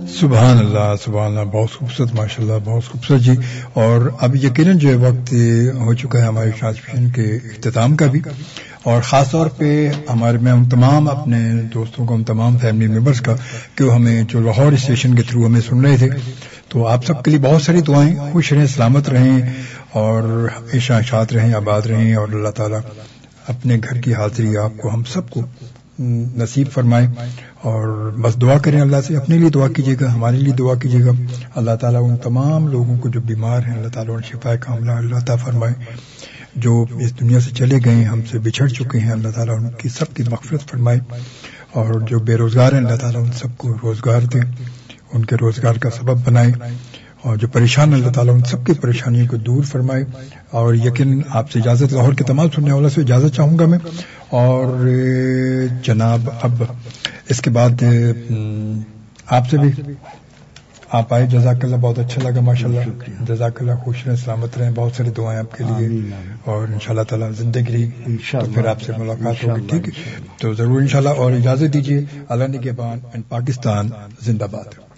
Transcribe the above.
سبحان اللہ، بہت خوبصورت، ماشاءاللہ بہت خوبصورت جی. اور اب یقیناً جو ہے وقت ہو چکا ہے ہمارے ٹرانسمیشن کے اختتام کا بھی، اور خاص طور پہ میں ہم تمام اپنے دوستوں کو، ہم تمام فیملی ممبرس کا، کہ وہ ہمیں جو لاہور اسٹیشن کے تھرو ہمیں سن رہے تھے، تو آپ سب کے لیے بہت ساری دعائیں. خوش رہیں، سلامت رہیں، اور ہمیشہ شاد رہیں، آباد رہیں، اور اللہ تعالیٰ اپنے گھر کی حاضری آپ کو، ہم سب کو نصیب فرمائے. اور بس دعا کریں اللہ سے، اپنے لیے دعا کیجیے گا، ہمارے لیے دعا کیجیے گا. اللہ تعالیٰ ان تمام لوگوں کو جو بیمار ہیں، اللہ تعالیٰ ان شفا کاملہ اللہ عطا فرمائے. جو اس دنیا سے چلے گئے ہیں، ہم سے بچھڑ چکے ہیں، اللہ تعالیٰ ان کی سب کی مغفرت فرمائے. اور جو بے روزگار ہیں، اللہ تعالیٰ ان سب کو روزگار دے، ان کے روزگار کا سبب بنائے. اور جو پریشان ہیں، اللہ تعالیٰ ان سب کی پریشانیوں کو دور فرمائے. اور یقین آپ سے اجازت، لاہور کے تمام سننے والوں سے اجازت چاہوں گا میں. اور جناب اب اس کے بعد آپ سے بھی آپ آئے، جزاک اللہ، بہت اچھا لگا، ماشاءاللہ، جزاک اللہ، خوش رہیں، سلامت رہیں، بہت ساری دعائیں آپ کے لیے. اور انشاءاللہ تعالیٰ زندگی رہی تو پھر آپ سے ملاقات ہوگی، ٹھیک ہے؟ تو ضرور انشاءاللہ. اور اجازت دیجیے، اللہ نگہبان اینڈ پاکستان زندہ باد.